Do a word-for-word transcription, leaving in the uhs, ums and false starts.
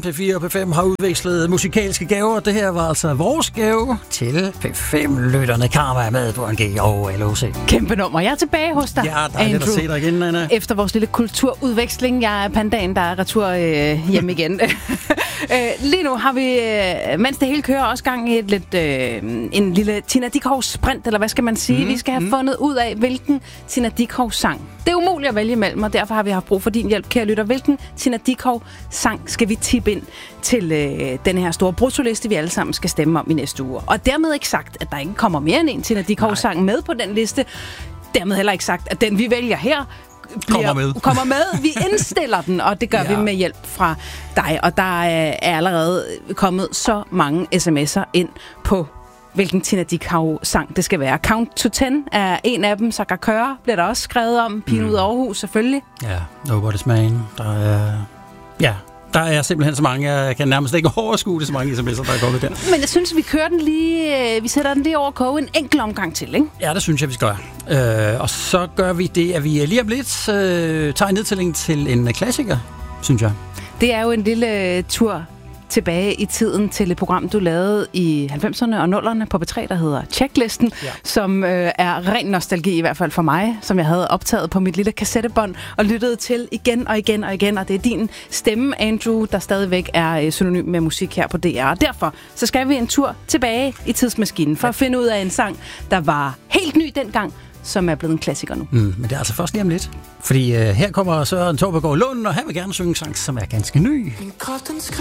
P fire og P fem har udvekslet musikalske gaver. Det her var altså vores gave til P fem-lytterne. Karma er med på en G og L O C. Kæmpe nummer. Jeg er tilbage hos dig, Ja, dejligt at se dig igen, Anna. Efter vores lille kulturudveksling. Jeg er pandaen, der er retur øh, hjem igen. øh, lige nu har vi, øh, mens det hele kører, også gang i et lidt, øh, en lille Tina Dickow sprint, eller hvad skal man sige? Mm, vi skal have mm. fundet ud af, hvilken Tina Dickow sang. Det er umuligt at vælge imellem, og derfor har vi haft brug for din hjælp, kære lytter. Hvilken Tina Dickow sang skal vi tippe ind til øh, den her store bruttoliste, vi alle sammen skal stemme om i næste uge? Og dermed ikke sagt, at der ikke kommer mere end en Tina Dickow sang med på den liste. Dermed heller ikke sagt, at den vi vælger her bliver, kommer med. kommer med. Vi indstiller den, og det gør ja. vi med hjælp fra dig. Og der er allerede kommet så mange sms'er ind på hvilken Tina Dickow-sang det skal være. Count to ten er en af dem. Saka Køre bliver der også skrevet om. Pigen mm. ud af Aarhus, selvfølgelig. Ja, Nobody's Man. Der er... Ja, der er simpelthen så mange. Jeg kan nærmest ikke overskue det, så mange sms'er, der er kommet der. Men jeg synes, vi kører den lige... Vi sætter den lige over koge en enkelt omgang til, ikke? Ja, det synes jeg, vi skal gøre. Øh, og så gør vi det, at vi lige om lidt øh, tager en nedtælling til en klassiker, synes jeg. Det er jo en lille tur tilbage i tiden til et program, du lavede i halvfemserne og nullerne på P tre, der hedder Checklisten, ja. som øh, er ren nostalgi, i hvert fald for mig, som jeg havde optaget på mit lille kassettebånd og lyttede til igen og igen og igen, og det er din stemme, Andrew, der stadigvæk er øh, synonym med musik her på D R. Og derfor så skal vi en tur tilbage i tidsmaskinen for at finde ud af en sang, der var helt ny dengang, som er blevet en klassiker nu. Mm, men det er altså først lige om lidt. Fordi øh, her kommer Søren Torbegaard Lund, og han vil gerne synge en sang, som er ganske ny.